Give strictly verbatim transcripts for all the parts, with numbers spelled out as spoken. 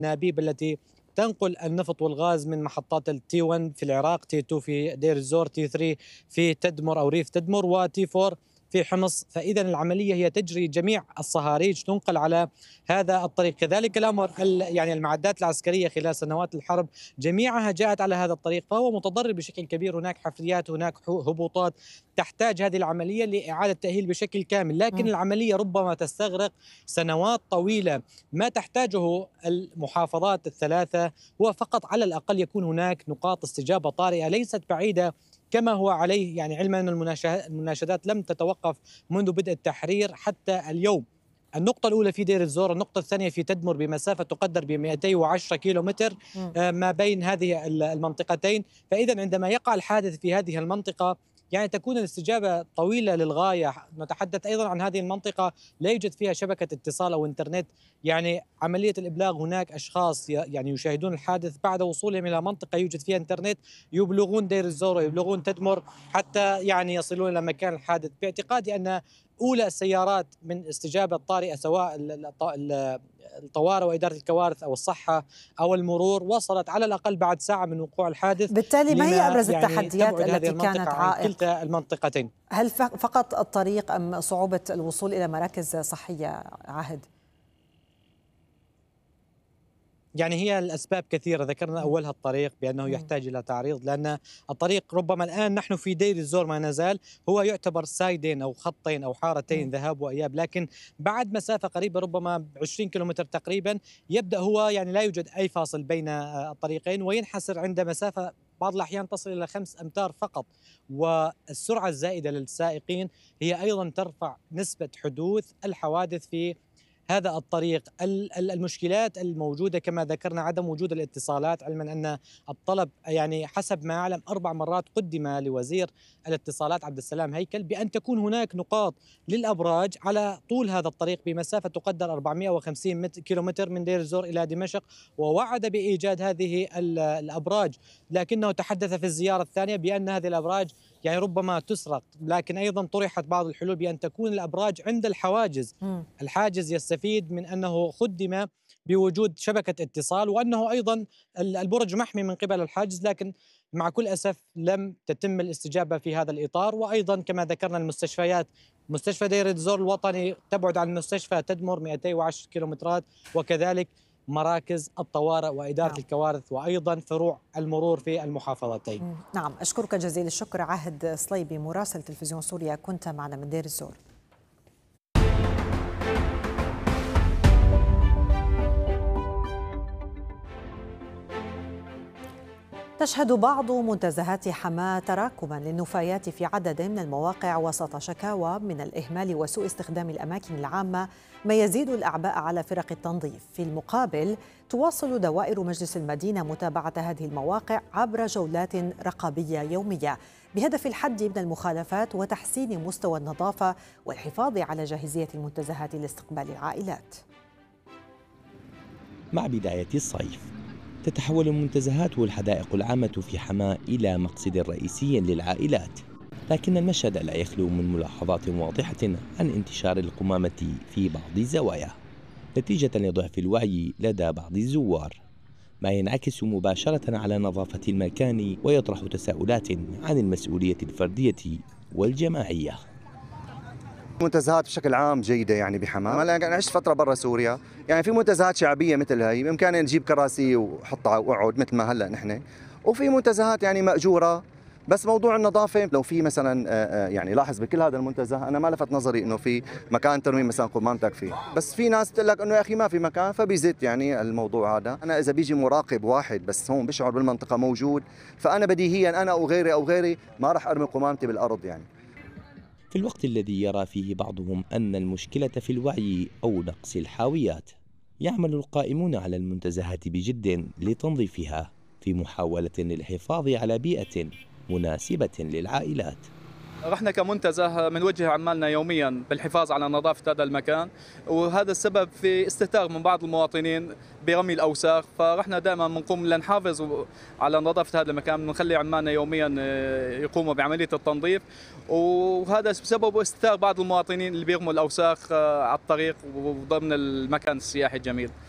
الأنابيب التي تنقل النفط والغاز من محطات التي واحد في العراق، تي اثنين في دير الزور، تي ثلاثة في تدمر أو ريف تدمر، وتي أربعة في حمص. فإذا العملية هي تجري، جميع الصهاريج تنقل على هذا الطريق. كذلك الأمر يعني المعدات العسكرية خلال سنوات الحرب جميعها جاءت على هذا الطريق، فهو متضرر بشكل كبير. هناك حفريات، هناك هبوطات، تحتاج هذه العملية لإعادة تأهيل بشكل كامل، لكن العملية ربما تستغرق سنوات طويلة. ما تحتاجه المحافظات الثلاثة هو فقط على الأقل يكون هناك نقاط استجابة طارئة ليست بعيدة كما هو عليه، يعني علما أن المناشدات لم تتوقف منذ بدء التحرير حتى اليوم. النقطة الأولى في دير الزور، النقطة الثانية في تدمر بمسافة تقدر ب مئتين وعشرة كيلو متر ما بين هذه المنطقتين. فإذا عندما يقع الحادث في هذه المنطقة يعني تكون الاستجابة طويلة للغاية. نتحدث أيضا عن هذه المنطقة لا يوجد فيها شبكة اتصال أو إنترنت، يعني عملية الإبلاغ، هناك أشخاص يعني يشاهدون الحادث بعد وصولهم إلى منطقة يوجد فيها إنترنت يبلغون دير الزور ويبلغون تدمر حتى يعني يصلون إلى مكان الحادث. باعتقادي أن أولى السيارات من استجابة طارئة سواء الطوارئ وإدارة الكوارث أو الصحة أو المرور وصلت على الأقل بعد ساعة من وقوع الحادث. بالتالي ما هي أبرز يعني التحديات التي كانت عائق؟ كلتا المنطقتين. هل فقط الطريق أم صعوبة الوصول إلى مراكز صحية عاهد؟ يعني هي الأسباب كثيرة، ذكرنا أولها الطريق بأنه يحتاج إلى تعريض، لأن الطريق ربما الآن نحن في دير الزور ما نزال هو يعتبر سايدين أو خطين أو حارتين ذهاب وإياب، لكن بعد مسافة قريبة ربما عشرين كيلومتر تقريبا يبدأ هو يعني لا يوجد أي فاصل بين الطريقين، وينحسر عند مسافة بعض الأحيان تصل إلى خمس أمتار فقط. والسرعة الزائدة للسائقين هي أيضا ترفع نسبة حدوث الحوادث في هذا الطريق. المشكلات الموجودة كما ذكرنا عدم وجود الاتصالات، علما أن الطلب يعني حسب ما أعلم أربع مرات قدم لوزير الاتصالات عبد السلام هيكل بأن تكون هناك نقاط للأبراج على طول هذا الطريق بمسافة تقدر أربعمئة وخمسين كيلومتر من دير الزور إلى دمشق، ووعد بإيجاد هذه الأبراج، لكنه تحدث في الزيارة الثانية بأن هذه الأبراج يعني ربما تسرق. لكن أيضا طرحت بعض الحلول بأن تكون الأبراج عند الحواجز. م. الحاجز يستفيد من أنه خدم بوجود شبكة اتصال، وأنه أيضا البرج محمي من قبل الحاجز، لكن مع كل أسف لم تتم الاستجابة في هذا الإطار. وأيضا كما ذكرنا المستشفيات، مستشفى دير الزور الوطني تبعد عن مستشفى تدمر مئتين وعشرة كيلومترات، وكذلك مراكز الطوارئ وإدارة نعم. الكوارث وأيضا فروع المرور في المحافظتين. نعم، أشكرك جزيل الشكر عاهد صليبي مراسل تلفزيون سوريا، كنت معنا من دير الزور. تشهد بعض منتزهات حماة تراكما للنفايات في عدد من المواقع وسط شكاوى من الإهمال وسوء استخدام الأماكن العامة، ما يزيد الأعباء على فرق التنظيف. في المقابل تواصل دوائر مجلس المدينة متابعة هذه المواقع عبر جولات رقابية يومية بهدف الحد من المخالفات وتحسين مستوى النظافة والحفاظ على جاهزية المنتزهات لاستقبال العائلات. مع بداية الصيف تتحول المنتزهات والحدائق العامة في حماة إلى مقصد رئيسي للعائلات، لكن المشهد لا يخلو من ملاحظات واضحة عن انتشار القمامة في بعض الزوايا نتيجة لضعف الوعي لدى بعض الزوار، ما ينعكس مباشرة على نظافة المكان ويطرح تساؤلات عن المسؤولية الفردية والجماعية. منتزهات بشكل عام جيدة يعني بحماة. أنا عشت فترة برا سوريا، يعني في منتزهات شعبية مثل هاي بإمكاننا نجيب كراسي وحطها وقعد مثل ما هلا نحن، وفي منتزهات يعني مأجورة. بس موضوع النظافة لو في مثلا يعني لاحظ بكل هذا المنتزه أنا ما لفت نظري إنه في مكان ترمي مثلا قمامتك فيه، بس في ناس تقول لك إنه يا أخي ما في مكان فبيزت يعني الموضوع هذا. أنا إذا بيجي مراقب واحد بس هون بيشعر بالمنطقة موجود، فأنا بديهيا أنا أو غيري أو غيري ما راح أرمي قمامتي بالأرض يعني. في الوقت الذي يرى فيه بعضهم أن المشكلة في الوعي أو نقص الحاويات، يعمل القائمون على المنتزهات بجد لتنظيفها في محاولة للحفاظ على بيئة مناسبة للعائلات. رحنا كمنتزه بنوجه عمالنا يوميا بالحفاظ على نظافة هذا المكان، وهذا السبب في استهتار من بعض المواطنين برمي الأوساخ، فرحنا دائما بنقوم لنحافظ على نظافة هذا المكان، بنخلي عمالنا يوميا يقوموا بعملية التنظيف، وهذا بسبب استهتار بعض المواطنين اللي بيرموا الأوساخ على الطريق وضمن المكان السياحي الجميل.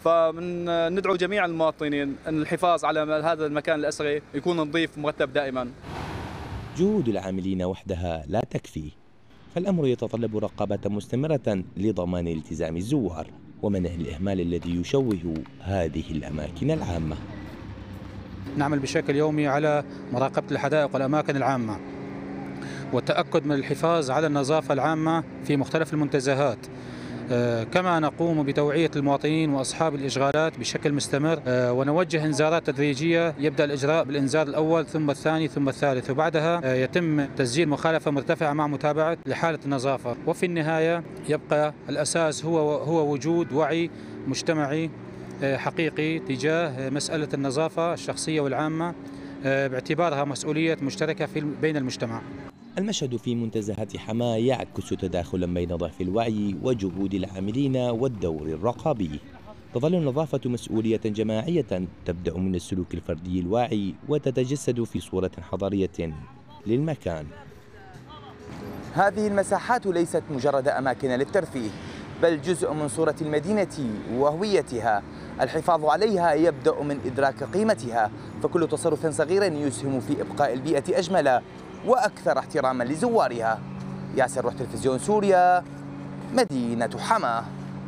فندعو جميع المواطنين ان الحفاظ على هذا المكان الاثري يكون نظيف ومرتب دائما. جهود العاملين وحدها لا تكفي، فالأمر يتطلب رقابة مستمرة لضمان التزام الزوار ومنع الإهمال الذي يشوه هذه الأماكن العامة. نعمل بشكل يومي على مراقبة الحدائق والأماكن العامة والتأكد من الحفاظ على النظافة العامة في مختلف المنتزهات، كما نقوم بتوعية المواطنين وأصحاب الإشغالات بشكل مستمر، ونوجه إنذارات تدريجية. يبدأ الإجراء بالإنذار الأول ثم الثاني ثم الثالث، وبعدها يتم تسجيل مخالفة مرتفعة مع متابعة لحالة النظافة. وفي النهاية يبقى الأساس هو هو وجود وعي مجتمعي حقيقي تجاه مسألة النظافة الشخصية والعامة، باعتبارها مسؤولية مشتركة في بين المجتمع. المشهد في منتزهات حماة يعكس تداخلا بين ضعف الوعي وجهود العاملين والدور الرقابي. تظل النظافة مسؤولية جماعية تبدأ من السلوك الفردي الواعي وتتجسد في صورة حضارية للمكان. هذه المساحات ليست مجرد أماكن للترفيه، بل جزء من صورة المدينة وهويتها. الحفاظ عليها يبدأ من إدراك قيمتها، فكل تصرف صغير يسهم في إبقاء البيئة أجمل وأكثر احتراما لزوارها. ياسر، روح تلفزيون سوريا، مدينة حماة.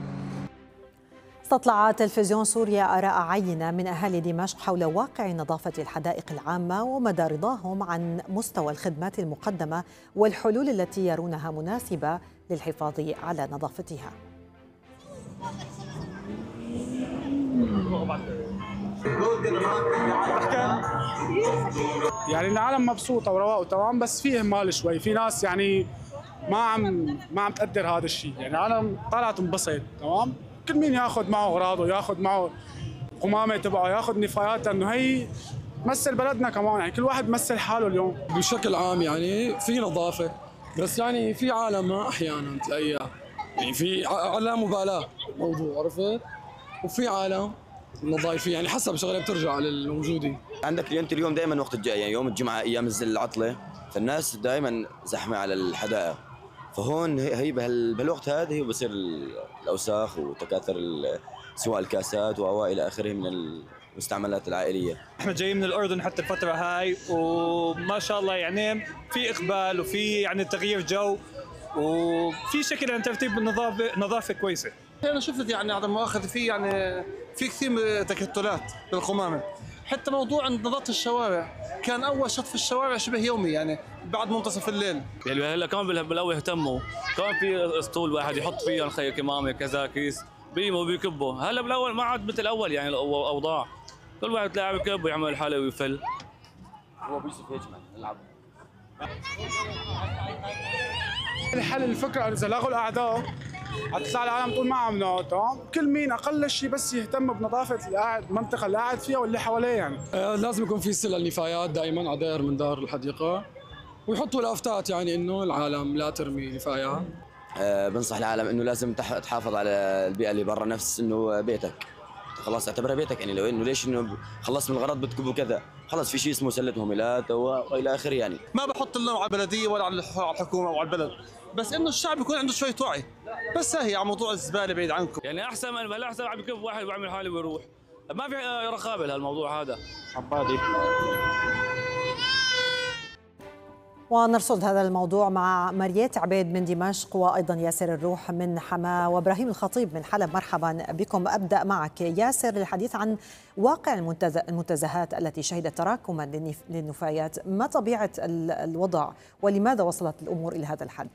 استطلع تلفزيون سوريا آراء عينة من أهالي دمشق حول واقع نظافة الحدائق العامة ومدى رضاهم عن مستوى الخدمات المقدمة والحلول التي يرونها مناسبة للحفاظ على نظافتها. يعني العالم مبسوطة ورواق وتمام، بس في إهمال شوي، في ناس يعني ما عم ما عم تقدر هذا الشيء. يعني العالم طالعة تنبسط تمام، كل مين ياخذ معه اغراضه، ياخذ معه قمامه تبعه، ياخذ نفايات، لانه هي تمثل بلدنا كمان. يعني كل واحد مثل حاله اليوم. بشكل عام يعني في نظافه، بس يعني في عالم ما احيانا تلاقيها يعني في لا مبالاه موضوع، عرفت؟ وفي عالم نظايفين، يعني حسب شغله بترجع للموجودين. عندك انت اليوم دائما وقت الجاي، يعني يوم الجمعه ايام العطله، فالناس دائما زحمه على الحدائق، فهون هي بهالوقت هذا هي بصير الاوساخ وتكاثر سواء الكاسات والى اخره من المستعملات العائليه. احنا جايين من الاردن حتى الفتره هاي، وما شاء الله يعني في اقبال وفي يعني تغيير جو وفي شكل عن ترتيب النظافه نظافه كويسه. انا شفت يعني عدم مؤاخذه في يعني في كثير من تكتلات بالقمامه، حتى موضوع نظافه الشوارع كان اول شط في الشوارع شبه يومي يعني بعد منتصف الليل. يعني هلا كمان بالاول اهتموا، كمان في اسطول واحد يحط فيه الخي كمامه كذا كيس بيموا وبيكبوا. هلا بالاول ما عاد مثل الاول يعني الاوضاع، كل واحد تلاقيه يكب ويعمل حاله ويفل. هو بيوسف هيك نلعب. الحل الفكره اذا لغوا الاعداء حتطلع العالم تقول ما عملنا تمام، كل مين اقل شيء بس يهتم بنظافه القاعد المنطقه اللي قاعد فيها واللي حواليه. يعني آه لازم يكون في سله النفايات دائما على داير من دار الحديقه، ويحطوا لافتات يعني انه العالم لا ترمي نفايات. آه بنصح العالم انه لازم تحافظ على البيئه اللي برا، نفس انه بيتك خلاص اعتبرها بيتك. يعني لو انه ليش انه خلص من الغرض بتكب وكذا، خلص في شيء اسمه سله مهملات والى اخره. يعني ما بحط اللوم على البلديه ولا على الحكومه او على البلد، بس انه الشعب يكون عنده شويه وعي. بس هي على موضوع الزباله بعيد عنكم. يعني احسن من هلا احسن عم يكب واحد ويعمل حاله ويروح، ما في رقابه لهالموضوع هذا. عبادي. ونرصد هذا الموضوع مع مريات عبيد من دمشق وأيضا ياسر الروح من حماة وإبراهيم الخطيب من حلب. مرحبا بكم. أبدأ معك ياسر للحديث عن واقع المنتزهات التي شهدت تراكما للنفايات. ما طبيعة الوضع ولماذا وصلت الأمور إلى هذا الحد؟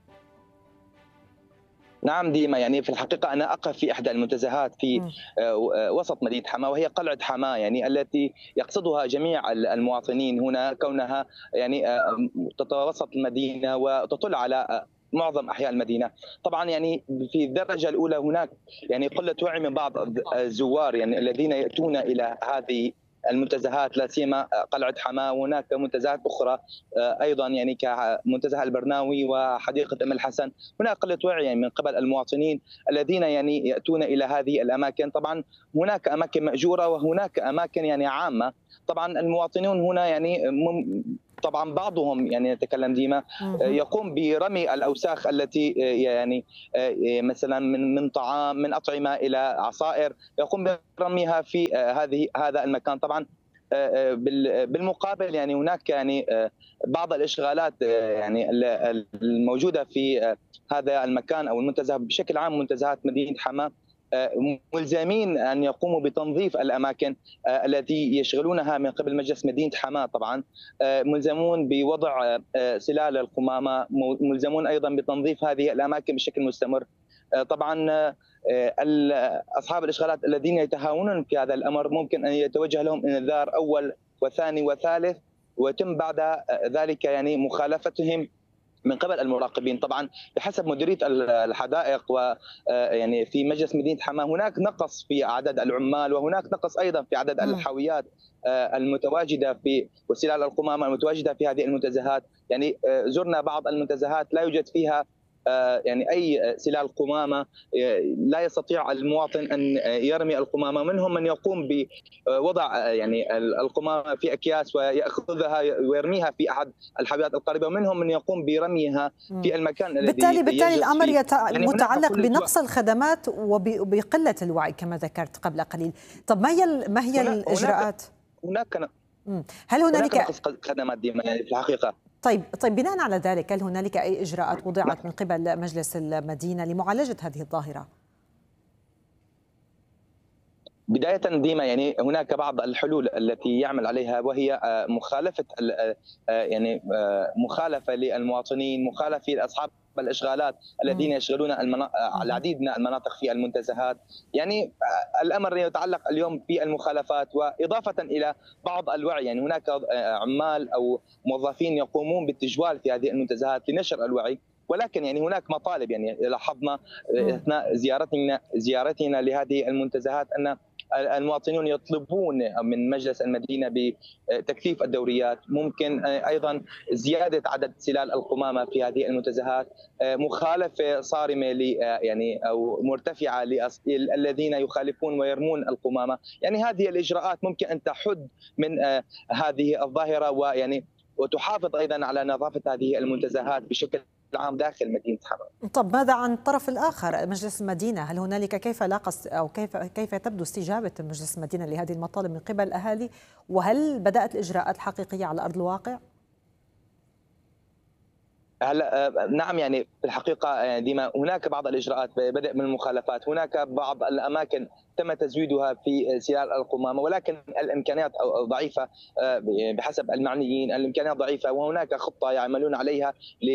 نعم ديما، يعني في الحقيقة أنا أقف في إحدى المنتزهات في وسط مدينة حماة، وهي قلعة حماة يعني التي يقصدها جميع المواطنين هنا، كونها يعني تتوسط المدينة وتطل على معظم أحياء المدينة. طبعا يعني في الدرجة الأولى هناك يعني قلة وعي من بعض الزوار يعني الذين يأتون إلى هذه المنتزهات، لا سيما قلعة حماة، وهناك منتزهات أخرى أيضا يعني كمنتزه البرناوي وحديقة أم الحسن. هناك قلة وعي يعني من قبل المواطنين الذين يعني يأتون إلى هذه الأماكن. طبعا هناك أماكن مأجورة وهناك أماكن يعني عامة. طبعا المواطنون هنا يعني طبعا بعضهم يعني نتكلم ديما يقوم برمي الاوساخ التي يعني مثلا من من طعام من اطعمه الى عصائر، يقوم برميها في هذه هذا المكان. طبعا بالمقابل يعني هناك يعني بعض الاشغالات يعني الموجوده في هذا المكان او المنتزه بشكل عام، منتزهات مدينه حماه ملزمين ان يقوموا بتنظيف الاماكن التي يشغلونها من قبل مجلس مدينه حماه. طبعا ملزمون بوضع سلال القمامه، ملزمون ايضا بتنظيف هذه الاماكن بشكل مستمر. طبعا اصحاب الاشغالات الذين يتهاونون في هذا الامر ممكن ان يتوجه لهم انذار اول وثاني وثالث، ويتم بعد ذلك يعني مخالفتهم من قبل المراقبين. طبعا بحسب مديريه الحدائق ويعني في مجلس مدينه حماه هناك نقص في عدد العمال، وهناك نقص ايضا في عدد الحاويات المتواجده في وسلال القمامه المتواجده في هذه المنتزهات. يعني زرنا بعض المنتزهات لا يوجد فيها يعني اي سلال قمامه، لا يستطيع المواطن ان يرمي القمامه. منهم من يقوم بوضع يعني القمامه في اكياس وياخذها ويرميها في احد الحاويات القريبه، ومنهم من يقوم برميها في المكان الذي بالتالي بالتالي الامر يتع... يعني متعلق بنقص الخدمات وبقله الوعي كما ذكرت قبل قليل. طب ما هي ما هي هناك الاجراءات؟ هناك هل هنالك هناك نقص خدمات ديما يعني في الحقيقه. طيب طيب بناء على ذلك هل هنالك اي اجراءات وضعت من قبل مجلس المدينه لمعالجه هذه الظاهره؟ بداية ديما يعني هناك بعض الحلول التي يعمل عليها، وهي مخالفة يعني مخالفة للمواطنين، مخالفة لاصحاب الاشغالات الذين يشغلون العديد من المناطق في المنتزهات. يعني الامر يتعلق اليوم بالمخالفات، واضافه الى بعض الوعي. يعني هناك عمال او موظفين يقومون بالتجوال في هذه المنتزهات لنشر الوعي، ولكن يعني هناك مطالب. يعني لاحظنا اثناء زيارتنا زيارتنا لهذه المنتزهات ان المواطنون يطلبون من مجلس المدينه بتكثيف الدوريات، ممكن ايضا زياده عدد سلال القمامه في هذه المنتزهات، مخالفه صارمه ل يعني او مرتفعه للذين يخالفون ويرمون القمامه. يعني هذه الاجراءات ممكن ان تحد من هذه الظاهره، ويعني وتحافظ ايضا على نظافه هذه المنتزهات بشكل العام داخل مدينه حماه. طب ماذا عن الطرف الاخر مجلس المدينه؟ هل هنالك كيف لاقى او كيف كيف تبدو استجابه مجلس المدينه لهذه المطالب من قبل الاهالي؟ وهل بدات الاجراءات الحقيقيه على ارض الواقع؟ هلا نعم، يعني في الحقيقه ديما هناك بعض الاجراءات بدأ من المخالفات، هناك بعض الاماكن تم تزويدها في سلال القمامه، ولكن الامكانيات ضعيفه بحسب المعنيين، الامكانيات ضعيفه، وهناك خطه يعملون عليها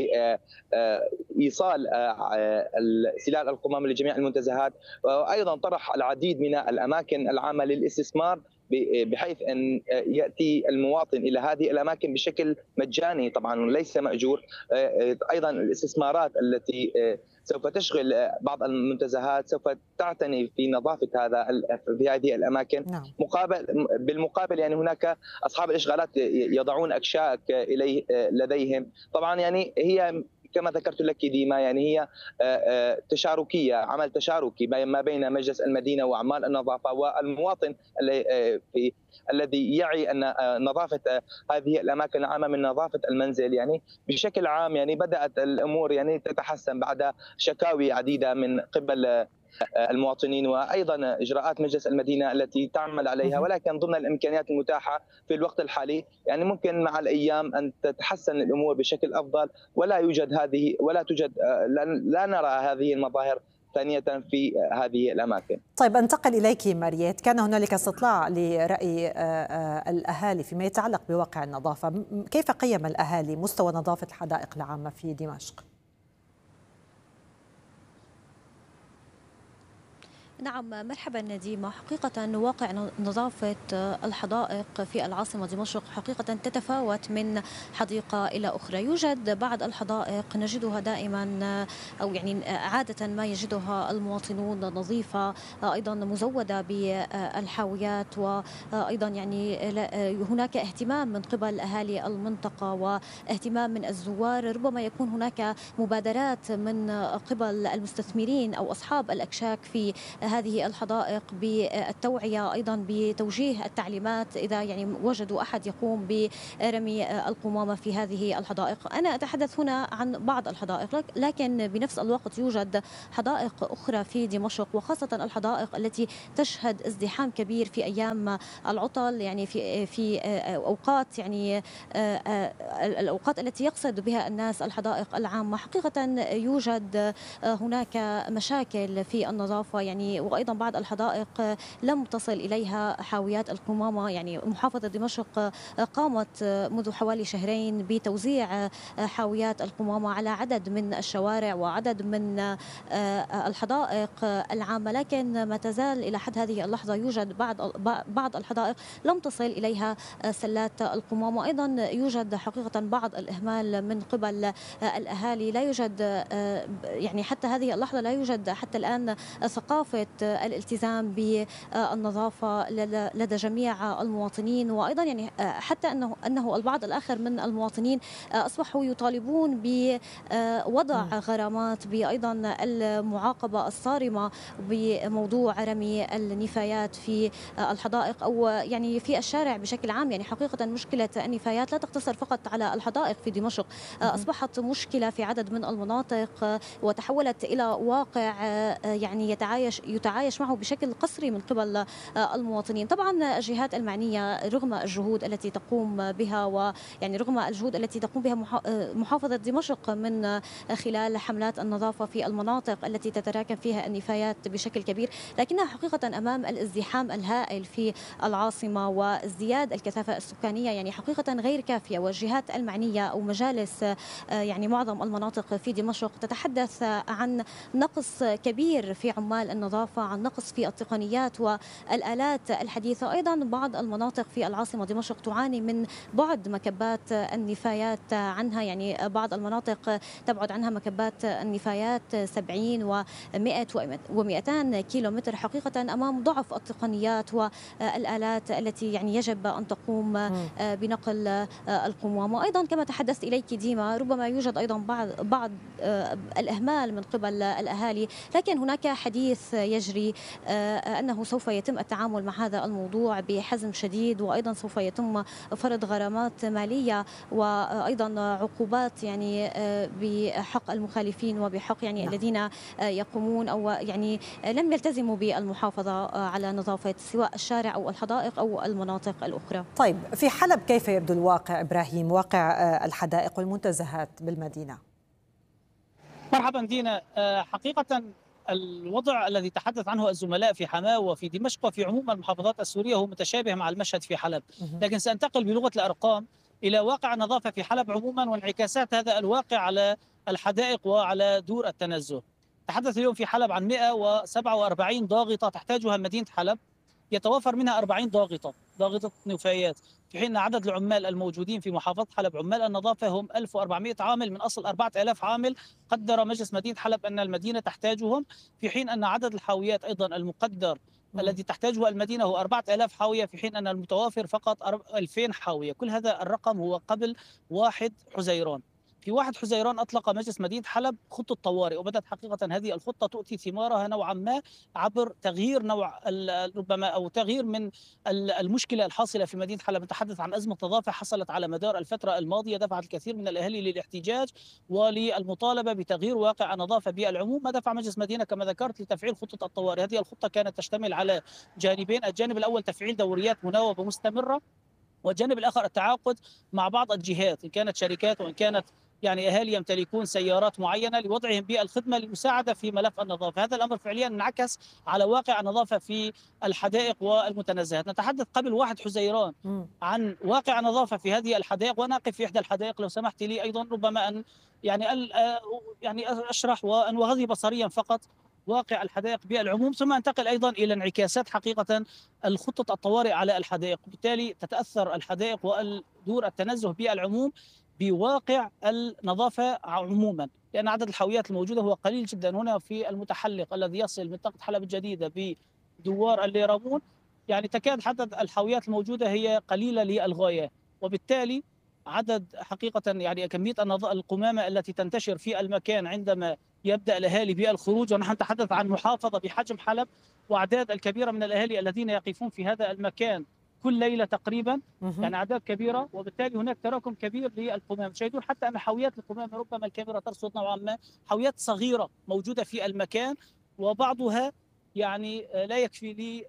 لايصال سلال القمامه لجميع المنتزهات، وايضا طرح العديد من الاماكن العامه للاستثمار بحيث ان ياتي المواطن الى هذه الاماكن بشكل مجاني طبعا ليس ماجور. ايضا الاستثمارات التي سوف تشغل بعض المنتزهات سوف تعتني في نظافه هذا في هذه الاماكن. نعم. مقابل بالمقابل يعني هناك اصحاب الاشغالات يضعون اكشاك اليه لديهم. طبعا يعني هي كما ذكرت لك ديما يعني هي تشاركيه، عمل تشاركي ما بين مجلس المدينه واعمال النظافه والمواطن الذي يعي ان نظافه هذه الاماكن العامه من نظافه المنزل. يعني بشكل عام يعني بدات الامور يعني تتحسن بعد شكاوي عديده من قبل المواطنين، وايضا اجراءات مجلس المدينه التي تعمل عليها، ولكن ضمن الامكانيات المتاحه في الوقت الحالي. يعني ممكن مع الايام ان تتحسن الامور بشكل افضل، ولا يوجد هذه ولا توجد لا نرى هذه المظاهر ثانية في هذه الأماكن. طيب أنتقل إليك ماريت، كان هنالك استطلاع لرأي الأهالي فيما يتعلق بواقع النظافة، كيف قيم الأهالي مستوى نظافة الحدائق العامة في دمشق؟ نعم مرحبا نديمة. حقيقة واقع نظافة الحدائق في العاصمة دمشق حقيقة تتفاوت من حديقة إلى أخرى. يوجد بعض الحدائق نجدها دائما أو يعني عادة ما يجدها المواطنون نظيفة، أيضا مزودة بالحاويات، وأيضا يعني هناك اهتمام من قبل أهالي المنطقة واهتمام من الزوار. ربما يكون هناك مبادرات من قبل المستثمرين أو أصحاب الأكشاك في هذه الحدائق بالتوعية، أيضا بتوجيه التعليمات إذا يعني وجدوا أحد يقوم برمي القمامة في هذه الحدائق. أنا أتحدث هنا عن بعض الحدائق، لكن بنفس الوقت يوجد حدائق أخرى في دمشق، وخاصة الحدائق التي تشهد ازدحام كبير في أيام العطل، يعني في في أوقات يعني الأوقات التي يقصد بها الناس الحدائق العامة. حقيقة يوجد هناك مشاكل في النظافة يعني، وأيضا بعض الحدائق لم تصل إليها حاويات القمامة. يعني محافظة دمشق قامت منذ حوالي شهرين بتوزيع حاويات القمامة على عدد من الشوارع وعدد من الحدائق العامة، لكن ما تزال إلى حد هذه اللحظة يوجد بعض بعض الحدائق لم تصل إليها سلات القمامة. أيضا يوجد حقيقة بعض الإهمال من قبل الأهالي، لا يوجد يعني حتى هذه اللحظة لا يوجد حتى الآن ثقافة الالتزام بالنظافة لدى جميع المواطنين. وأيضا يعني حتى أنه أنه البعض الآخر من المواطنين أصبحوا يطالبون بوضع غرامات، بأيضا المعاقبة الصارمة بموضوع رمي النفايات في الحدائق أو يعني في الشارع بشكل عام. يعني حقيقة مشكلة النفايات لا تقتصر فقط على الحدائق في دمشق، أصبحت مشكلة في عدد من المناطق وتحولت إلى واقع يعني يتعايش يتعايش معه بشكل قسري من قبل المواطنين. طبعا الجهات المعنية رغم الجهود التي تقوم بها ويعني رغم الجهود التي تقوم بها محافظة دمشق من خلال حملات النظافة في المناطق التي تتراكم فيها النفايات بشكل كبير، لكنها حقيقة أمام الازدحام الهائل في العاصمة وازدياد الكثافة السكانية يعني حقيقة غير كافية. والجهات المعنية أو مجالس يعني معظم المناطق في دمشق تتحدث عن نقص كبير في عمال النظافة، عن نقص في التقنيات والآلات الحديثة. أيضا بعض المناطق في العاصمة دمشق تعاني من بعد مكبات النفايات عنها، يعني بعض المناطق تبعد عنها مكبات النفايات سبعين ومئة ومئتان كيلو متر، حقيقة أمام ضعف التقنيات والآلات التي يعني يجب أن تقوم بنقل القمامة. أيضا كما تحدثت إليك ديما ربما يوجد أيضا بعض بعض الإهمال من قبل الأهالي، لكن هناك حديث يجري أنه سوف يتم التعامل مع هذا الموضوع بحزم شديد، وأيضا سوف يتم فرض غرامات مالية وأيضا عقوبات يعني بحق المخالفين وبحق يعني نعم. الذين يقومون أو يعني لم يلتزموا بالمحافظة على نظافة سواء الشارع أو الحدائق أو المناطق الأخرى. طيب في حلب كيف يبدو الواقع إبراهيم، واقع الحدائق والمنتزهات بالمدينة؟ مرحبا دينا. حقيقة الوضع الذي تحدث عنه الزملاء في حماة وفي دمشق وفي عموم المحافظات السورية هو متشابه مع المشهد في حلب، لكن سأنتقل بلغة الأرقام إلى واقع النظافة في حلب عموما وانعكاسات هذا الواقع على الحدائق وعلى دور التنزه. تحدث اليوم في حلب عن مئة وسبعة وأربعين ضاغطة تحتاجها مدينة حلب، يتوفر منها أربعين ضاغطة ضاغطة نفايات، في حين عدد العمال الموجودين في محافظة حلب عمال النظافة هم ألف وأربعمئة عامل من أصل أربعة آلاف عامل قدر مجلس مدينة حلب أن المدينة تحتاجهم، في حين أن عدد الحاويات أيضا المقدر م. الذي تحتاجه المدينة هو أربعة آلاف حاوية، في حين أن المتوافر فقط ألفين حاوية. كل هذا الرقم هو قبل واحد حزيران. في واحد حزيران أطلق مجلس مدينة حلب خطة طوارئ، وبدأت حقيقة هذه الخطة تؤتي ثمارها نوعا ما عبر تغيير نوع ربما أو تغيير من المشكلة الحاصلة في مدينة حلب. نتحدث عن أزمة نظافة حصلت على مدار الفترة الماضية، دفعت الكثير من الأهالي للاحتجاج وللمطالبة بتغيير واقع النظافة بالعموم. ما دفع مجلس مدينة كما ذكرت لتفعيل خطة الطوارئ. هذه الخطة كانت تشتمل على جانبين، الجانب الأول تفعيل دوريات مناوبة مستمرة، والجانب الآخر التعاقد مع بعض الجهات إن كانت شركات وإن كانت يعني أهالي يمتلكون سيارات معينة لوضعهم بالخدمة للمساعدة في ملف النظافة. هذا الأمر فعليا انعكس على واقع النظافة في الحدائق والمتنزهات. نتحدث قبل واحد حزيران عن واقع النظافة في هذه الحدائق، وأنا أقف في إحدى الحدائق لو سمحت لي أيضا ربما أن يعني يعني أشرح وأن أغذي بصريا فقط واقع الحدائق بالعموم، ثم انتقل أيضا إلى انعكاسات حقيقة الخطة الطوارئ على الحدائق. بالتالي تتأثر الحدائق والدور التنزه بالعموم بواقع النظافة عموما، لأن عدد الحاويات الموجودة هو قليل جدا. هنا في المتحلق الذي يصل منطقة حلب الجديدة بدوار الليرامون يعني تكاد عدد الحاويات الموجودة هي قليلة للغاية، وبالتالي عدد حقيقة يعني كمية القمامة التي تنتشر في المكان عندما يبدأ الأهالي بالخروج، ونحن نتحدث عن محافظة بحجم حلب واعداد الكبيره من الاهالي الذين يقفون في هذا المكان كل ليله تقريبا، يعني اعداد كبيره، وبالتالي هناك تراكم كبير للقمامه. تشاهدون حتى ان حاويات القمامه ربما الكاميرا ترصد نوعا ما حاويات صغيره موجوده في المكان، وبعضها يعني لا يكفي لي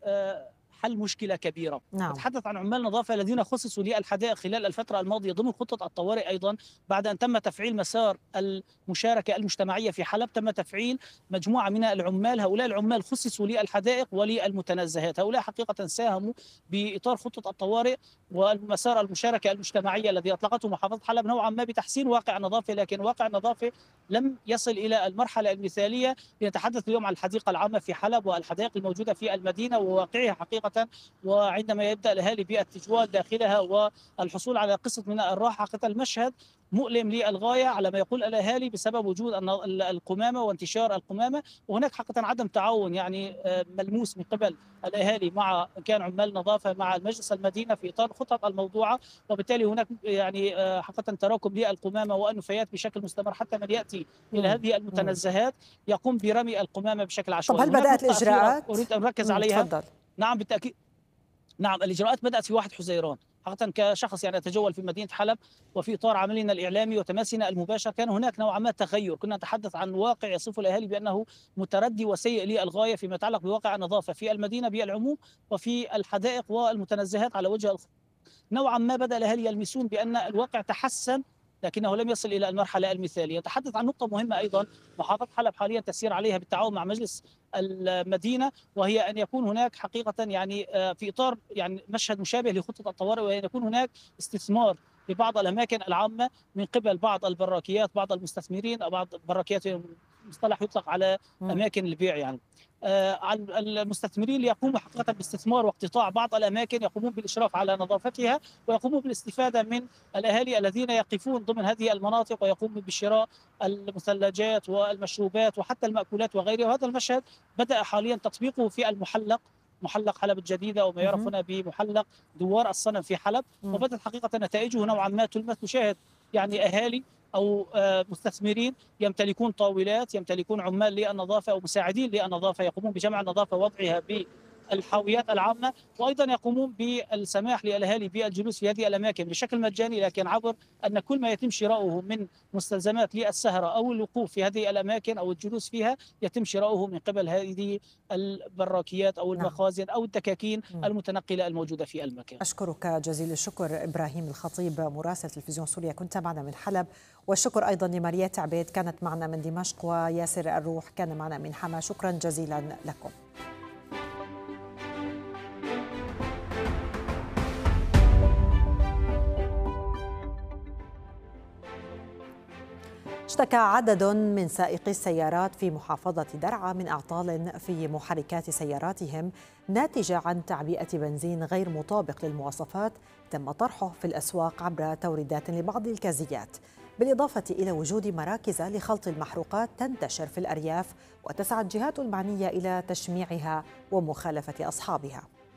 حل مشكله كبيره. نعم. نتحدث عن عمال نظافه الذين خصصوا للحدائق خلال الفتره الماضيه ضمن خطه الطوارئ، ايضا بعد ان تم تفعيل مسار المشاركه المجتمعيه في حلب تم تفعيل مجموعه من العمال. هؤلاء العمال خصصوا للحدائق وللمتنزهات، هؤلاء حقيقه ساهموا باطار خطه الطوارئ والمسار المشاركه المجتمعيه الذي اطلقته محافظه حلب نوعا ما بتحسين واقع النظافه، لكن واقع النظافه لم يصل الى المرحله المثاليه. لنتحدث اليوم عن الحديقه العامه في حلب والحدائق الموجوده في المدينه وواقعها حقيقه، وعندما يبدأ الأهالي بالتجوال داخلها والحصول على قسط من الراحة، حقيقة المشهد مؤلم للغاية على ما يقول الأهالي بسبب وجود القمامة وانتشار القمامة. وهناك حقيقة عدم تعاون يعني ملموس من قبل الأهالي مع كان عمال نظافة مع المجلس المدينة في إطار الخطط الموضوعة، وبالتالي هناك يعني حقيقة تراكم للقمامة والنفايات بشكل مستمر، حتى من يأتي إلى هذه المتنزهات يقوم برمي القمامة بشكل عشوائي. طب هل بدأت الإجراءات؟ أريد أن أركز عليها. تفضل. نعم بالتأكيد. نعم الإجراءات بدأت في واحد حزيران. حقيقة كشخص يعني أتجول في مدينة حلب وفي إطار عملنا الإعلامي وتماسنا المباشر كان هناك نوعا ما تغير، كنا نتحدث عن واقع يصف الأهالي بأنه متردي وسيء للغاية فيما يتعلق بواقع النظافة في المدينة بالعموم وفي الحدائق والمتنزهات على وجه الخصوص. نوعا ما بدأ الأهالي يلمسون بأن الواقع تحسن لكنه لم يصل إلى المرحلة المثالية. يتحدث عن نقطة مهمة أيضا محافظة حلب حاليا تسير عليها بالتعاون مع مجلس المدينة، وهي أن يكون هناك حقيقة يعني في إطار يعني مشهد مشابه لخطة الطوارئ، وأن يكون هناك استثمار في بعض الأماكن العامة من قبل بعض البراكيات، بعض المستثمرين أو بعض البراكيات مصطلح يطلق على أماكن البيع يعني. آه المستثمرين ليقوموا حقيقة باستثمار واقتطاع بعض الأماكن، يقومون بالإشراف على نظافتها ويقومون بالاستفادة من الأهالي الذين يقفون ضمن هذه المناطق ويقومون بشراء المثلجات والمشروبات وحتى المأكولات وغيرها. وهذا المشهد بدأ حاليا تطبيقه في المحلق، محلق حلب الجديدة وما يعرف هنا بمحلق دوار الصنم في حلب، وبدأت حقيقة نتائجه نوعا ما تلمس. تشاهد يعني أهالي أو مستثمرين يمتلكون طاولات، يمتلكون عمال للنظافة أو مساعدين للنظافة يقومون بجمع النظافة ووضعها بالحاويات العامة، وأيضا يقومون بالسماح للأهالي بالجلوس في هذه الأماكن بشكل مجاني، لكن عبر أن كل ما يتم شراؤه من مستلزمات للسهرة أو الوقوف في هذه الأماكن أو الجلوس فيها يتم شراؤه من قبل هذه البراكيات أو المخازن أو الدكاكين المتنقلة الموجودة في المكان. أشكرك جزيل الشكر إبراهيم الخطيب مراسل تلفزيون سوريا، كنت معنا من حلب، والشكر أيضا لماريات عبيد كانت معنا من دمشق، وياسر الروح كان معنا من حما. شكرا جزيلا لكم. اشتكى عدد من سائقي السيارات في محافظة درعا من أعطال في محركات سياراتهم ناتجة عن تعبئة بنزين غير مطابق للمواصفات تم طرحه في الأسواق عبر توريدات لبعض الكازيات، بالإضافة إلى وجود مراكز لخلط المحروقات تنتشر في الأرياف، وتسعى الجهات المعنية إلى تشميعها ومخالفة أصحابها.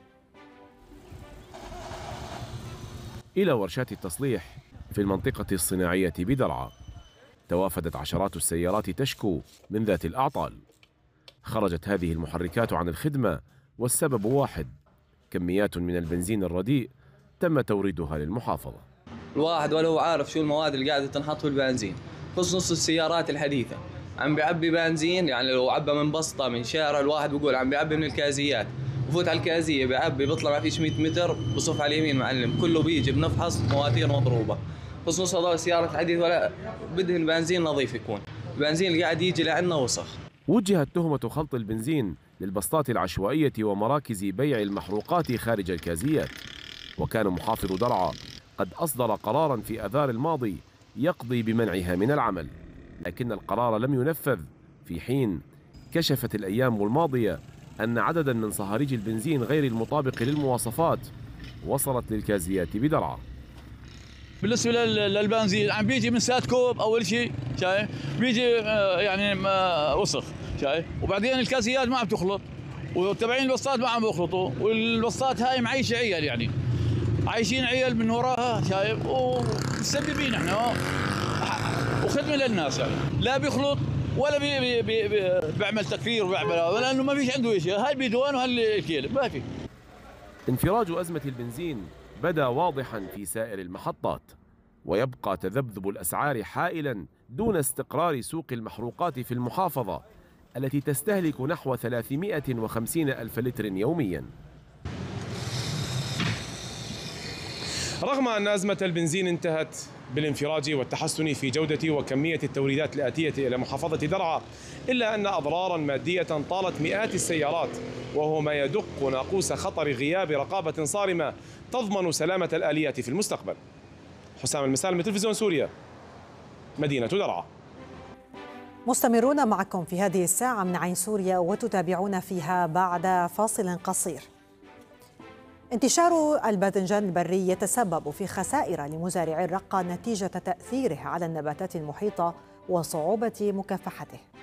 إلى ورشات التصليح في المنطقة الصناعية بدرعا توافدت عشرات السيارات تشكو من ذات الأعطال. خرجت هذه المحركات عن الخدمة والسبب واحد: كميات من البنزين الرديء تم توريدها للمحافظة. الواحد ولا هو عارف شو المواد اللي قاعدة تنحط في البنزين، خصوص نص السيارات الحديثة عم بيعبي بنزين، يعني لو عبى من بسطة من شارع الواحد بيقول عم بيعبي من الكازيات، بفوت على الكازية بيعبي بيطلع ما فيش مئة متر بصف على اليمين معلم كله بيجي بنفحص مواتير مضروبة. خصوص هذول السيارات الحديثة ولا بدهن بنزين نظيف يكون، البنزين اللي قاعد يجي لعنا وسخ. وجهت تهمة خلط البنزين للبسطات العشوائية ومراكز بيع المحروقات خارج الكازيات، وكان محافظ درعا قد أصدر قراراً في آذار الماضي يقضي بمنعها من العمل، لكن القرار لم ينفذ، في حين كشفت الأيام الماضية أن عدداً من صهاريج البنزين غير المطابق للمواصفات وصلت للكازيات بدرعا. بالنسبه للبنزين عم بيجي من سات كوب اول شيء شايف، بيجي يعني وسخ شايف، وبعدين الكاسيات ما عم تخلط، وتبعين البسطات ما عم بيخلطوا، والبسطات هاي معيشه عيال، يعني عايشين عيال من وراها شايف، ومسببين احنا وخدمه للناس، يعني لا بيخلط ولا بي بي بي بي بيعمل تكرير وبيعمل، لانه ما فيش عنده شيء، هاي البيدوان وهالكيل ما في. انفراج أزمة البنزين بدا واضحا في سائر المحطات، ويبقى تذبذب الأسعار حائلا دون استقرار سوق المحروقات في المحافظة التي تستهلك نحو ثلاثمائة وخمسين ألف لتر يوميا. رغم أن أزمة البنزين انتهت بالانفراج والتحسن في جودة وكمية التوريدات الآتية إلى محافظة درعا، إلا أن أضرارا مادية طالت مئات السيارات، وهو ما يدق ناقوس خطر غياب رقابة صارمة تضمن سلامة الآليات في المستقبل. حسام المسالم، تلفزيون سوريا، مدينة درعا. مستمرون معكم في هذه الساعة من عين سوريا، وتتابعون فيها بعد فاصل قصير. انتشار الباذنجان البري يتسبب في خسائر لمزارعي الرقة نتيجة تأثيره على النباتات المحيطة وصعوبة مكافحته.